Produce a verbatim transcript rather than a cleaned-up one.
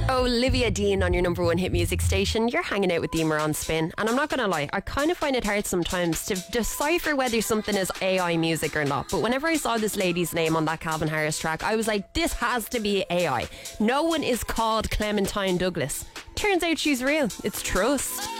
Olivia Dean on your number one hit music station. You're hanging out with Deemer on Spin. And I'm not going to lie, I kind of find it hard sometimes to decipher whether something is A I music or not. But whenever I saw this lady's name on that Calvin Harris track, I was like, this has to be A I. No one is called Clementine Douglas. Turns out she's real. It's Trust.